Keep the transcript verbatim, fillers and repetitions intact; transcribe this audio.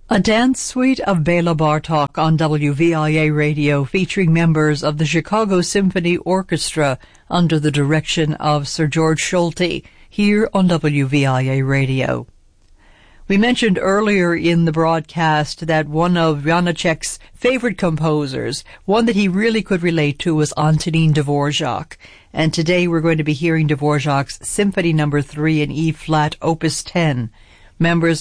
A dance suite of Bela Bartok on W V I A Radio, featuring members of the Chicago Symphony Orchestra under the direction of Sir George Solti, here on W V I A Radio. We mentioned earlier in the broadcast that one of Janacek's favorite composers, one that he really could relate to, was Antonin Dvorak. And today we're going to be hearing Dvorak's Symphony Number three in E-flat, Opus ten. Members